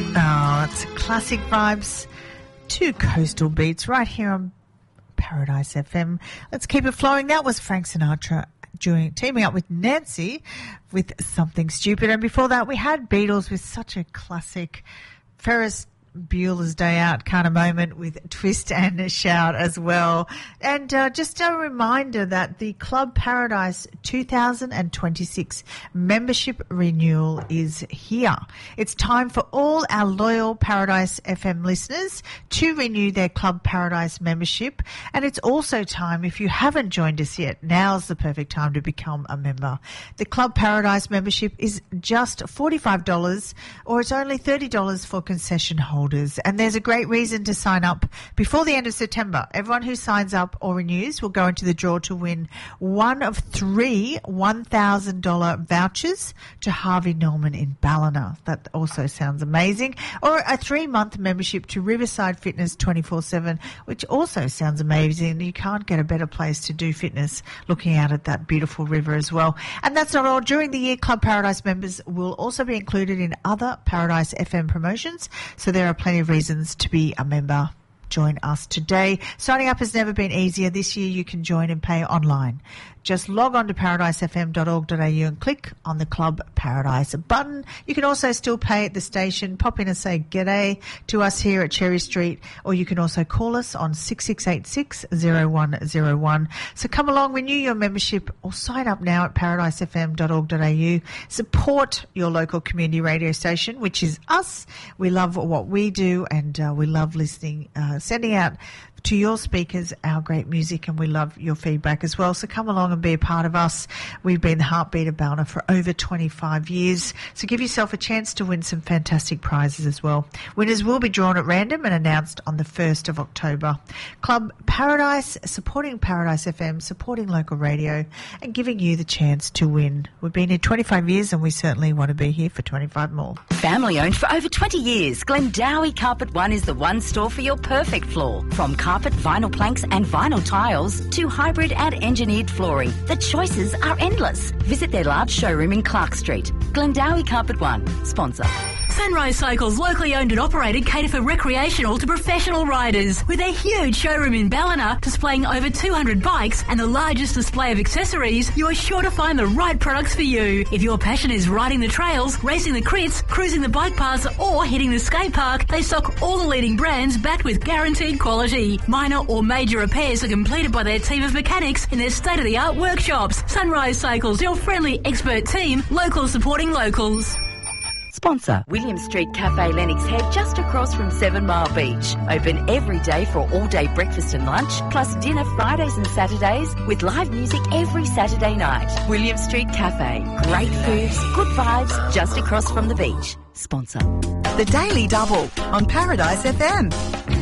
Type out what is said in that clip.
Oh, it's classic vibes to coastal beats right here on Paradise FM. Let's keep it flowing. That was Frank Sinatra teaming up with Nancy with Something Stupid. And before that, we had Beatles with such a classic Ferris Bueller's Day Out kind of moment with Twist and Shout as well. And just a reminder that the Club Paradise 2026 membership renewal is here. It's time for all our loyal Paradise FM listeners to renew their Club Paradise membership. And it's also time, if you haven't joined us yet, now's the perfect time to become a member. The Club Paradise membership is just $45 or it's only $30 for concession holders. And there's a great reason to sign up before the end of September. Everyone who signs up or renews will go into the draw to win one of 3 $1,000 vouchers to Harvey Norman in Ballina. That also sounds amazing. Or a 3-month membership to Riverside Fitness 24/7, which also sounds amazing. You can't get a better place to do fitness looking out at that beautiful river as well. And that's not all. During the year, Club Paradise members will also be included in other Paradise FM promotions. So there are plenty of reasons to be a member. Join us today. Signing up has never been easier. This year you can join and pay online. Just log on to paradisefm.org.au and click on the Club Paradise button. You can also still pay at the station. Pop in and say g'day to us here at Cherry Street, or you can also call us on 6686-0101. So come along, renew your membership, or sign up now at paradisefm.org.au. Support your local community radio station, which is us. We love what we do, and we love listening, sending out to your speakers our great music, and we love your feedback as well. So come along and be a part of us. We've been the heartbeat of Ballina for over 25 years. So give yourself a chance to win some fantastic prizes as well. Winners will be drawn at random and announced on the 1st of October. Club Paradise, supporting Paradise FM, supporting local radio, and giving you the chance to win. We've been here 25 years and we certainly want to be here for 25 more. Family owned for over 20 years, Glendowie Carpet One is the one store for your perfect floor. From carpet, vinyl planks and vinyl tiles to hybrid and engineered flooring, the choices are endless. Visit their large showroom in Clark Street. Glendowie Carpet One, sponsor. Sunrise Cycles, locally owned and operated, cater for recreational to professional riders. With a huge showroom in Ballina displaying over 200 bikes and the largest display of accessories, you are sure to find the right products for you. If your passion is riding the trails, racing the crits, cruising the bike paths or hitting the skate park, they stock all the leading brands backed with guaranteed quality. Minor or major repairs are completed by their team of mechanics in their state-of-the-art workshops. Sunrise Cycles, your friendly expert team, locals supporting locals. Sponsor. William Street Cafe Lennox Head, just across from 7 Mile Beach. Open every day for all-day breakfast and lunch, plus dinner Fridays and Saturdays, with live music every Saturday night. William Street Cafe. Great foods, good vibes, just across from the beach. Sponsor. The Daily Double on Paradise FM.